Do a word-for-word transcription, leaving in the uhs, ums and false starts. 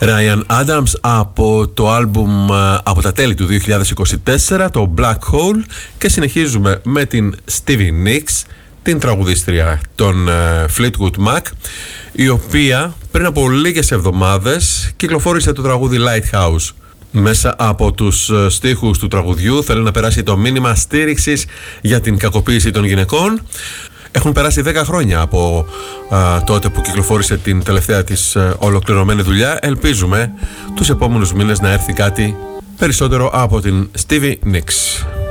Ryan Adams από το άλμπουμ από τα τέλη του δύο χιλιάδες είκοσι τέσσερα, το Black Hole, και συνεχίζουμε με την Stevie Nicks, την τραγουδίστρια των Fleetwood Mac, η οποία πριν από λίγες εβδομάδες κυκλοφόρησε το τραγούδι Lighthouse. Μέσα από τους στίχους του τραγουδιού θέλει να περάσει το μήνυμα στήριξης για την κακοποίηση των γυναικών. Έχουν περάσει δέκα χρόνια από α, τότε που κυκλοφόρησε την τελευταία της α, ολοκληρωμένη δουλειά. Ελπίζουμε τους επόμενους μήνες να έρθει κάτι περισσότερο από την Stevie Nicks.